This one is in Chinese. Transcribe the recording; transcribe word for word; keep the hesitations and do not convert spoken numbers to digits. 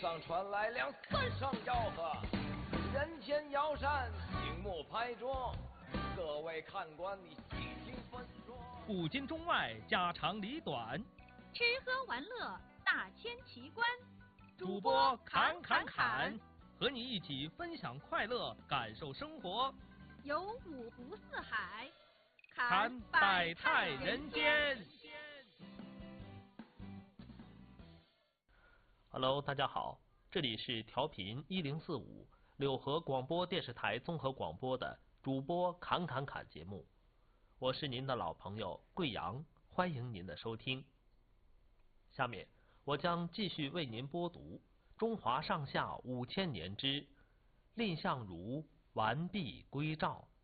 上传来两三声吆喝，人间摇扇，静默拍桌，各位看官你细听分说。 古今中外，家长里短， 吃喝玩乐，大千奇观。 主播侃侃侃，和你一起分享快乐，感受生活。 游五湖四海， 侃百态人间。Hello， 大家好，这里是调频一零四五柳河广播电视台综合广播的主播侃侃侃节目，我是您的老朋友贵阳，欢迎您的收听。下面我将继续为您播读中华上下五千年之蔺相如完璧归赵。